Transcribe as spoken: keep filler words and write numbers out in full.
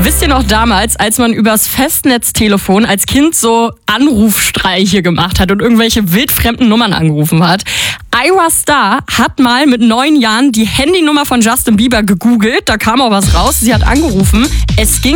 Wisst ihr noch damals, als man übers Festnetztelefon als Kind so Anrufstreiche gemacht hat und irgendwelche wildfremden Nummern angerufen hat? Ira Star hat mal mit neun Jahren die Handynummer von Justin Bieber gegoogelt. Da kam auch was raus. Sie hat angerufen. Es ging